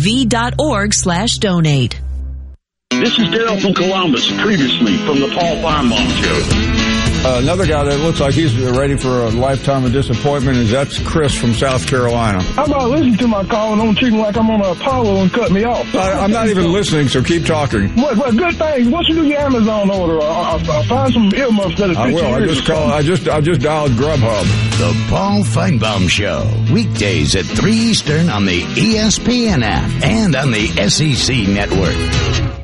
www.uv.org/donate. This is Daryl from Columbus, previously from the Paul Feinbaum Show. Another guy that looks like he's ready for a lifetime of disappointment that's Chris from South Carolina. How about listening to my call and don't treat me like I'm on Apollo and cut me off? I'm not even listening, so keep talking. What good thing? Once you do your Amazon order, I'll find some earmuffs that'll fit. I will. I just dialed Grubhub. The Paul Feinbaum Show, weekdays at 3 Eastern on the ESPN app and on the SEC Network.